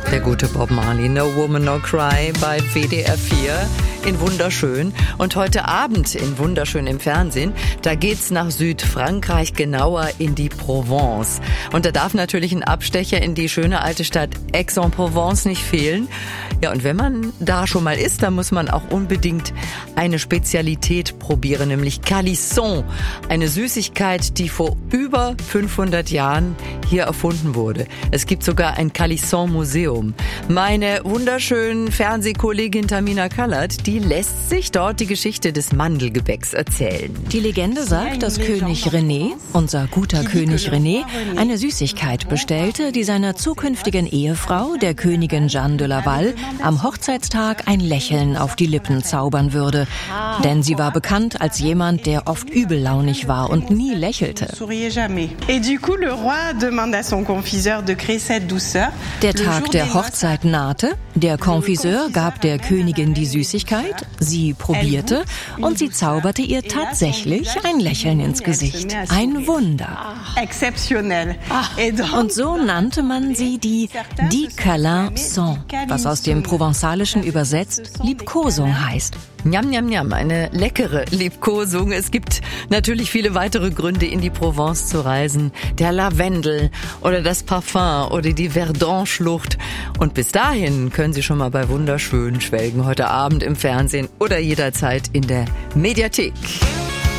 Der gute Bob Marley, No Woman No Cry bei WDR 4 in Wunderschön. Und heute Abend in Wunderschön im Fernsehen, da geht's nach Südfrankreich, genauer in die Provence. Und da darf natürlich ein Abstecher in die schöne alte Stadt Aix-en-Provence nicht fehlen. Ja, und wenn man da schon mal ist, dann muss man auch unbedingt eine Spezialität probieren, nämlich Calisson. Eine Süßigkeit, die vor über 500 Jahren hier erfunden wurde. Es gibt sogar ein Calisson-Museum. Meine wunderschönen Fernsehkollegin Tamina Kallert, die lässt sich dort die Geschichte des Mandelgebäcks erzählen. Die Legende sagt, dass König René, unser guter König René, eine Süßigkeit bestellte, die seiner zukünftigen Ehefrau, der Königin Jeanne de Laval, am Hochzeitstag ein Lächeln auf die Lippen zaubern würde. Denn sie war bekannt als jemand, der oft übellaunig war und nie lächelte. Der Tag der Hochzeit nahte. Der Konfiseur gab der Königin die Süßigkeit, sie probierte und sie zauberte ihr tatsächlich ein Lächeln ins Gesicht. Ein Wunder. Und so nannte man sie die Calisson, was aus dem Provenzalischen übersetzt Liebkosung heißt. Njam, njam, njam, eine leckere Liebkosung. Es gibt natürlich viele weitere Gründe, in die Provence zu reisen. Der Lavendel oder das Parfum oder die Verdun-Schlucht. Und bis dahin können Sie schon mal bei Wunderschön schwelgen, heute Abend im Fernsehen oder jederzeit in der Mediathek.